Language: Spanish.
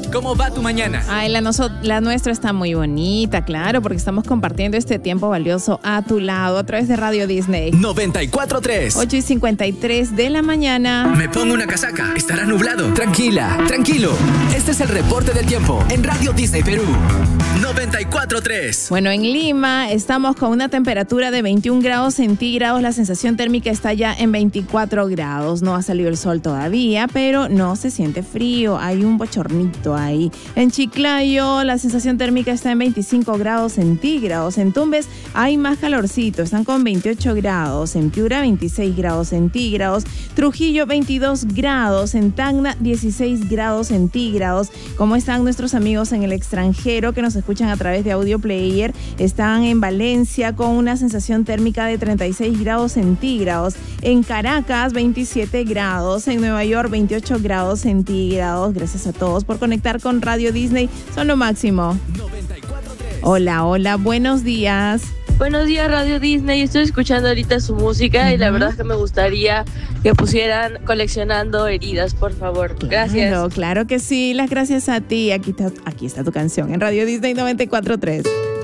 ¿Cómo va tu mañana? Ay, la nuestra está muy bonita, claro, porque estamos compartiendo este tiempo valioso a tu lado a través de Radio Disney. 94.3. 8:53 de la mañana. Me pongo una casaca. Estará nublado. Tranquila, tranquilo. Este es el reporte del tiempo en Radio Disney Perú. 94.3. Bueno, en Lima estamos con una temperatura de 21 grados centígrados. La sensación térmica está ya en 24 grados. No ha salido el sol todavía, pero no se siente frío. Hay un bochornito ahí. En Chiclayo la sensación térmica está en 25 grados centígrados. En Tumbes hay más calorcito. Están con 28 grados. En Piura 26 grados centígrados. Trujillo 22 grados. En Tacna 16 grados centígrados. ¿Cómo están nuestros amigos en el extranjero que nos escuchan a través de Audio Player? Están en Valencia con una sensación térmica de 36 grados centígrados. En Caracas 27 grados. En Nueva York 28 grados centígrados. Gracias a todos por conectar con Radio Disney. Son lo máximo. 94.3. Hola, buenos días. Buenos días, Radio Disney. Estoy escuchando ahorita su música y la verdad es que me gustaría que pusieran Coleccionando Heridas, por favor. Gracias. Claro que sí. Las gracias a ti. Aquí está tu canción en Radio Disney 94.3.